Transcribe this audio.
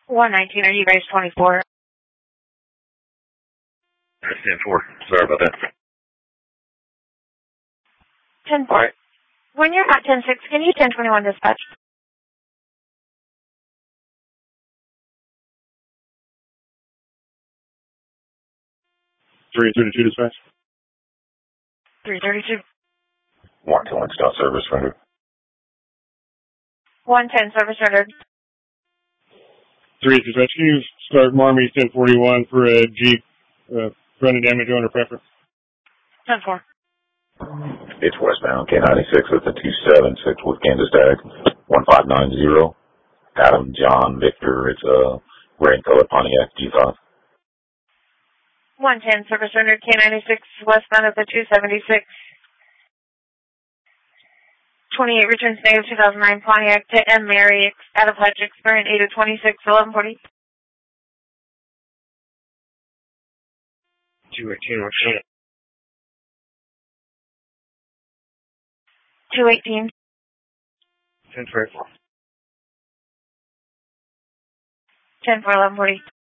119, are you guys 24? That's 10-4. Sorry about that. 10-4. When you're at 10-6, can you 10-21 dispatch? (332) dispatch. 332. 110 stop service rendered. 110 service rendered. 3 dispatch. Can you start Marmy 1041 for a Jeep running damage owner preference? 10-4. It's westbound K96 with the 276 with Kansas tag 1590. Adam John Victor. It's a gray and color Pontiac G5. 110 service rendered. K96 westbound of the 276. 28 returns negative 2009 Pontiac to M. Mary out of Hutch Experience 8 of 26 1140. 218. 218. 10-4. 10-4 1140.